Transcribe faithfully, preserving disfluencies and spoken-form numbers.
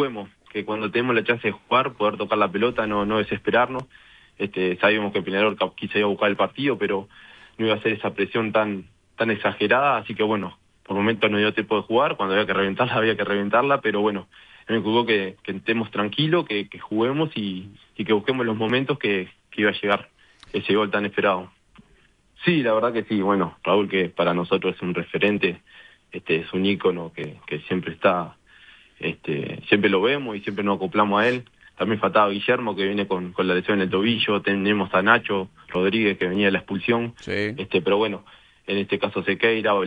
juguemos, que cuando tenemos la chance de jugar, poder tocar la pelota, no, no desesperarnos. Este, sabíamos que Peñarol quizá iba a buscar el partido, pero no iba a ser esa presión tan, tan exagerada, así que bueno, por momentos no dio tiempo de jugar, cuando había que reventarla, había que reventarla, pero bueno, me jugó que, que estemos tranquilos, que, que juguemos y, y que busquemos los momentos que, que iba a llegar ese gol tan esperado. Sí, la verdad que sí, bueno, Raúl, que para nosotros es un referente, este, es un ícono que, que siempre está, este, siempre lo vemos y siempre nos acoplamos a él. También faltaba Guillermo, que viene con, con la lesión en el tobillo, tenemos a Nacho Rodríguez, que venía de la expulsión, Sí. este, pero bueno, en este caso Sequeira,